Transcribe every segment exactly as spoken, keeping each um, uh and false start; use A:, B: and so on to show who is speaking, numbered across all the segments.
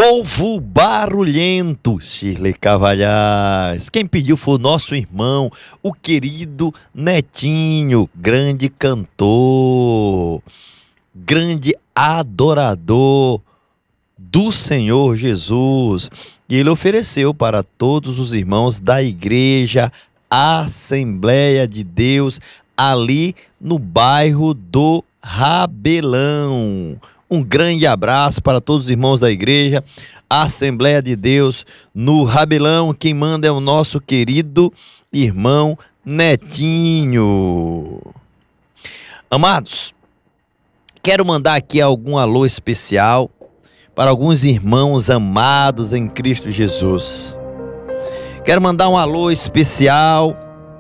A: Povo barulhento, Shirley Cavalhais. Quem pediu foi o nosso irmão, o querido Netinho, grande cantor, grande adorador do Senhor Jesus. E ele ofereceu para todos os irmãos da igreja Assembleia de Deus, ali no bairro do Rabelão. Um grande abraço para todos os irmãos da igreja Assembleia de Deus no Rabelão. Quem manda é o nosso querido irmão Netinho. Amados, quero mandar aqui algum alô especial para alguns irmãos amados em Cristo Jesus. Quero mandar um alô especial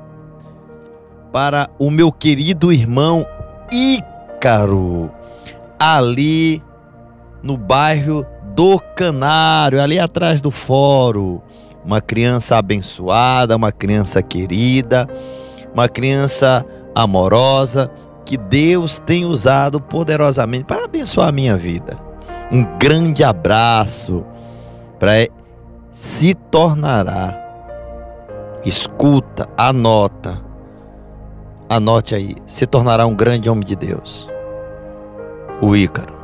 A: para o meu querido irmão Ícaro, ali no bairro do Canário, ali atrás do fórum. Uma criança abençoada, uma criança querida, uma criança amorosa, que Deus tem usado poderosamente para abençoar a minha vida. Um grande abraço. Para se tornará, escuta, anota, anote aí, se tornará um grande homem de Deus. O Ícaro,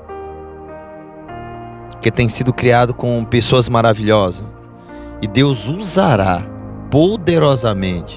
A: que tem sido criado com pessoas maravilhosas, e Deus usará poderosamente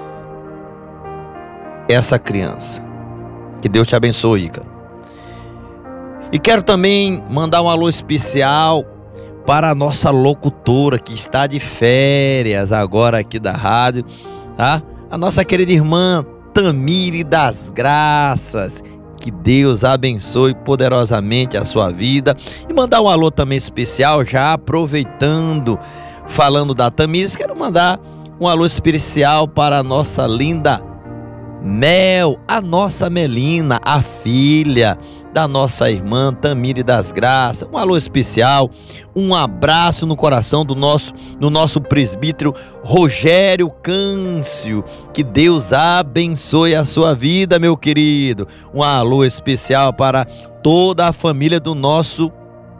A: essa criança. Que Deus te abençoe, Ícaro. E quero também mandar um alô especial para a nossa locutora que está de férias agora aqui da rádio, tá? A nossa querida irmã Tamire das Graças. Que Deus abençoe poderosamente a sua vida. E mandar um alô também especial, já aproveitando, falando da Tamires, quero mandar um alô especial para a nossa linda Mel, a nossa Melina, a filha da nossa irmã Tamire das Graças. Um alô especial, um abraço no coração do nosso, do nosso presbítero Rogério Câncio. Que Deus abençoe a sua vida, meu querido. Um alô especial para toda a família do nosso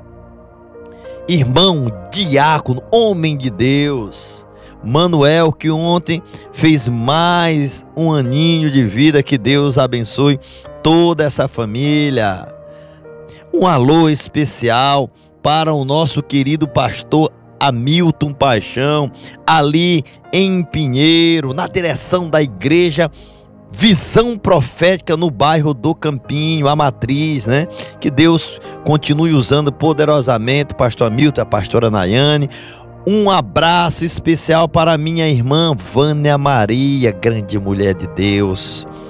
A: irmão diácono, homem de Deus, Manuel, que ontem fez mais um aninho de vida. Que Deus abençoe toda essa família. Um alô especial para o nosso querido pastor Hamilton Paixão, ali em Pinheiro, na direção da igreja Visão Profética, no bairro do Campinho, a matriz, né? Que Deus continue usando poderosamente o pastor Hamilton, a pastora Nayane. Um abraço especial para minha irmã Vânia Maria, grande mulher de Deus.